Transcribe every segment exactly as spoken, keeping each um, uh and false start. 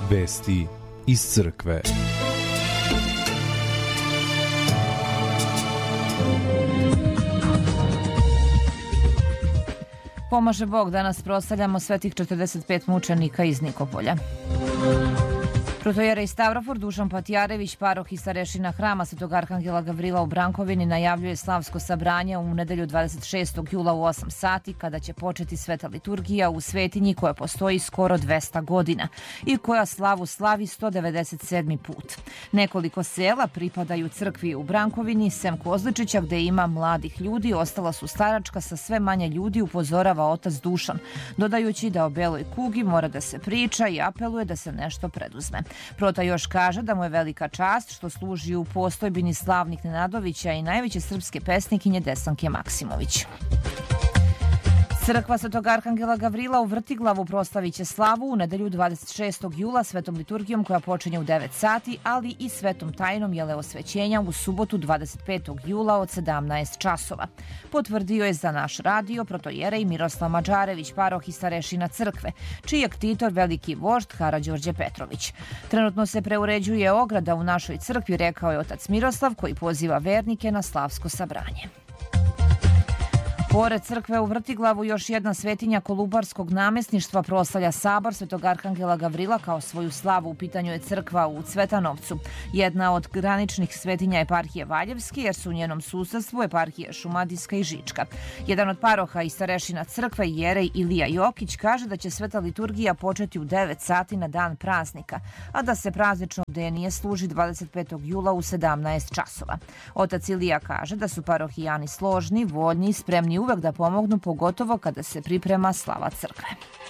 Vesti iz crkve. Pomaže Bog, danas proslavljamo svetih četrdeset pet mučenika iz Nikopolja. Protojerej Stavrofor Dušan Patjarević, paroh i starešina hrama Svetog Arhangela Gavrila u Brankovini, najavljuje slavsko sabranje u nedelju dvadeset šestog jula u osam sati, kada će početi sveta liturgija u svetinji koja postoji skoro dvesta godina i koja slavu slavi sto devedeset sedmi put. Nekoliko sela pripadaju crkvi u Brankovini, sem Kozličića gde ima mladih ljudi, ostala su staračka, sa sve manje ljudi, upozorava otac Dušan, dodajući da o beloj kugi mora da se priča i apeluje da se nešto preduzme. Prota još kaže da mu je velika čast što služi u postojbini slavnih Nenadovića i najveće srpske pesnikinje Desanke Maksimović. Crkva Svetog Arhangela Gavrila u Vrtiglavu proslavit će slavu u nedelju dvadeset šestog jula svetom liturgijom koja počinje u devet sati, ali i svetom tajnom jeleosvećenja u subotu dvadeset petog jula od sedamnaest časova. Potvrdio je za naš radio protojerej Miroslav Mađarević, paroh i starešina crkve, čiji je ktitor veliki vožd Karađorđe Petrović. Trenutno se preuređuje ograda u našoj crkvi, rekao je otac Miroslav, koji poziva vernike na slavsko sabranje. Pored crkve u Vrtiglavu, još jedna svetinja Kolubarskog namesništva proslavlja sabor Svetog Arhangela Gavrila kao svoju slavu. U pitanju je crkva u Cvetanovcu, jedna od graničnih svetinja eparhije Valjevske, jer su u njenom susedstvu eparhije Šumadijska i Žička. Jedan od paroha i starešina crkve, jerej Ilija Jokić, kaže da će sveta liturgija početi u devet sati na dan praznika, a da se praznično bdenije služi dvadeset petog jula u sedamnaest časova. Otac Ilija kaže da su parohijani složni, voljni i spremni uvek da pomognu, pogotovo kada se priprema slava crkve.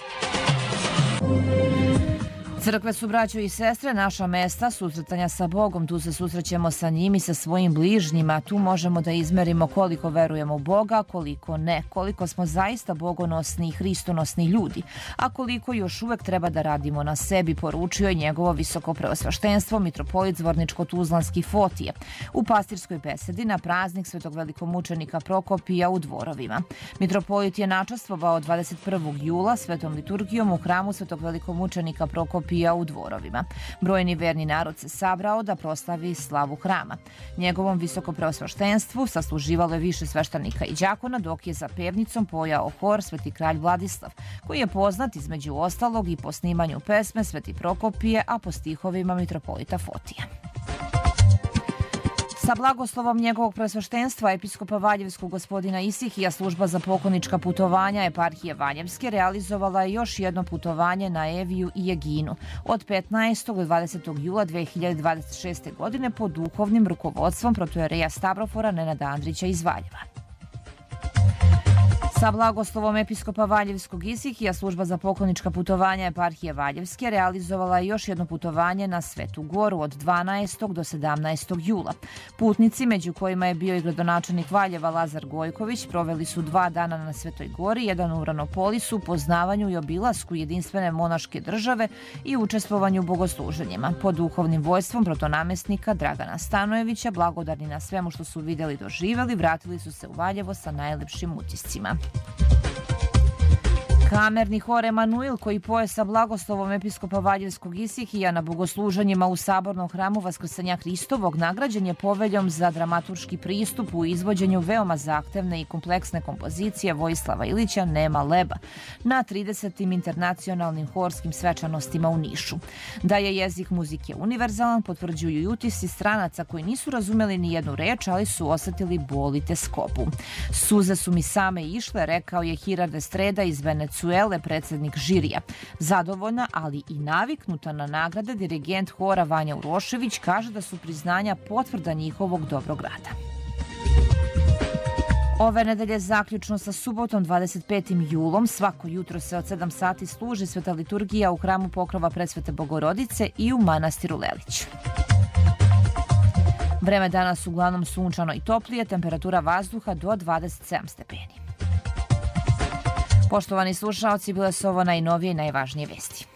Crkve su, braćo i sestre, naša mesta susretanja sa Bogom. Tu se susrećemo sa njim i sa svojim bližnjima. Tu možemo da izmerimo koliko verujemo u Boga, koliko ne, koliko smo zaista bogonosni i hristonosni ljudi, a koliko još uvek treba da radimo na sebi, poručio je njegovo visoko preosveštenstvo mitropolit Zvorničko-Tuzlanski Fotije u pastirskoj besedi na praznik svetog velikomučenika Prokopija u Dvorovima. Mitropolit je načastvovao dvadeset prvog jula svetom liturgijom u hramu svetog velikomučenika Prokopija u Dvorovima. Brojni verni narod se sabrao da proslavi slavu hrama. Njegovom visoko preosveštenstvu sasluživalo je više sveštenika i đakona, dok je za pevnicom pojao hor Sveti kralj Vladislav, koji je poznat između ostalog i po snimanju pesme Sveti Prokopije, a po stihovima mitropolita Fotija. Sa blagoslovom njegovog preosveštenstva episkopa Valjevskog gospodina Isihija, služba za poklonička putovanja eparhije Valjevske realizovala je još jedno putovanje na Eviju i Eginu od petnaestog do dvadesetog jula dve hiljade dvadeset šeste. godine pod duhovnim rukovodstvom protojereja Stavrofora Nenada Andrića iz Valjeva. Sa blagoslovom episkopa Valjevskog Isihija, služba za poklonička putovanja eparhije Valjevske realizovala je još jedno putovanje na Svetu Goru od dvanaestog do sedamnaestog jula. Putnici, među kojima je bio i gradonačelnik Valjeva Lazar Gojković, proveli su dva dana na Svetoj Gori, jedan u Ranopolisu, poznavanju i obilasku jedinstvene monaške države i učestvovanju u bogosluženjima. Pod duhovnim vojstvom protonamestnika Dragana Stanojevića, blagodarni na svemu što su videli i doživeli, vratili su se u Valjevo sa najlepšim utiscima. Kamerni hor Emanuil, koji poje sa blagoslovom episkopa Valjevskog Isihija na bogosluženjima u Sabornom hramu Vaskrsenja Hristovog, nagrađen je poveljom za dramaturški pristup u izvođenju veoma zahtevne i kompleksne kompozicije Vojislava Ilića Nema leba na tridesetim internacionalnim horskim svečanostima u Nišu. Da je jezik muzike univerzalan, potvrđuju i utisci stranaca koji nisu razumeli ni jednu reč, ali su osetili bol i teskobu. Suze su mi same išle, rekao je Hirard Estreda iz Venecuele, predsednik žirija. Zadovoljna, ali i naviknuta na nagrade, dirigent hora Vanja Urošević kaže da su priznanja potvrda njihovog dobrog rada. Ove nedelje zaključno sa subotom dvadeset petim julom svako jutro se od sedam sati služi sveta liturgija u hramu Pokrova Presvete Bogorodice i u manastiru Lelić. Vreme danas uglavnom sunčano i toplije, temperatura vazduha do dvadeset sedam stepeni. Poštovani slušaoci, bile su ovo najnovije i najvažnije vesti.